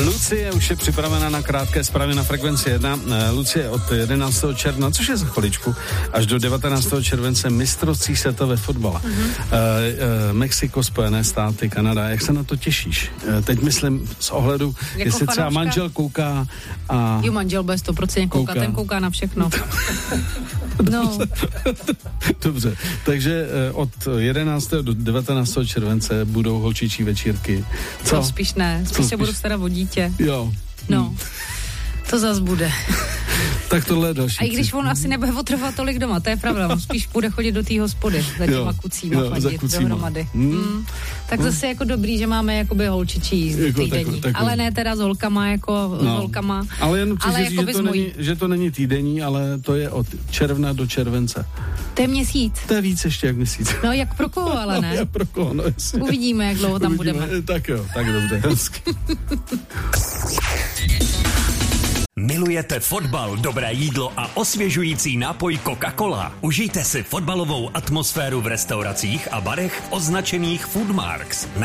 Lucie už je připravena na krátké zprávy na Frekvenci 1. Lucie od 11. června, což je za chviličku, až do 19. července mistrovství světa ve fotbale. Mexiko, Spojené státy, Kanada. Jak se na to těšíš? Teď myslím z ohledu, jako jestli třeba manžel kouká a... Jo, manžel bude 100% koukat, ten kouká na všechno. No. Dobře, takže od 11. do 19. července budou holčičí večírky. Co? No, spíš ne, spíš se budu starat o dítě. Jo. No, to zas bude. Tak tohle je další. A i když on asi nebude otrvat tolik doma, to je pravda, on spíš bude chodit do té hospody za těma kucíma, chodit dohromady. Tak zase jako dobrý, že máme jakoby holčičí jízdy týdenní. Ale ne teda s holkama, jako s holkama. Ale jenom chci říct, že to není týdenní, ale to je od června do července. To je měsíc. To je víc ještě jak měsíc. No jak pro koho, ale ne? Jak pro koho, no jasně. Uvidíme, jak dlouho tam budeme. Tak jo, tak dobře. Milujete fotbal, dobré jídlo a osvěžující nápoj Coca-Cola? Užijte si fotbalovou atmosféru v restauracích a barech označených Foodmarks.